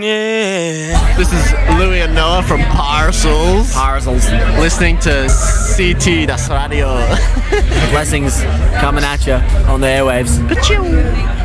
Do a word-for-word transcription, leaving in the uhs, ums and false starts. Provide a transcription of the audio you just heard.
Yeah. This is Louis and Noah from Parcels. Parcels. Listening to C T, das Radio. Blessings coming at you on the airwaves. Pachoo.